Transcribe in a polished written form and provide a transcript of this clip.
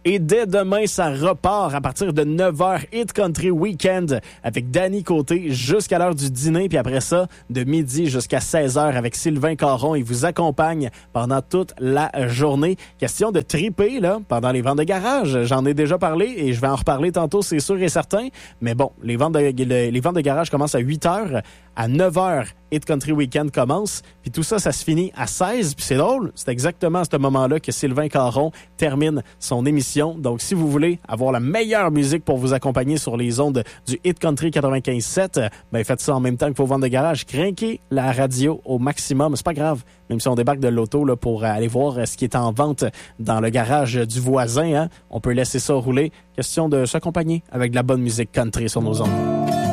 Et dès demain, ça repart à partir de 9h, Hit Country Weekend avec Danny Côté jusqu'à l'heure du dîner. Puis après ça, de midi jusqu'à 16h avec Sylvain Caron. Il vous accompagne pendant toute la journée. Question de triper là, pendant les ventes de garage. J'en ai déjà parlé et je vais en reparler tantôt, c'est sûr et certain. Mais bon, les ventes de garage commencent à 8h. À 9h, Hit Country Weekend commence. Puis tout ça, ça se finit à 16. Puis c'est drôle, c'est exactement à ce moment-là que Sylvain Caron termine son émission. Donc, si vous voulez avoir la meilleure musique pour vous accompagner sur les ondes du Hit Country 95.7, ben faites ça en même temps que vos ventes de garage. Crinquez la radio au maximum. C'est pas grave, même si on débarque de l'auto là, pour aller voir ce qui est en vente dans le garage du voisin. Hein, on peut laisser ça rouler. Question de s'accompagner avec de la bonne musique country sur nos ondes.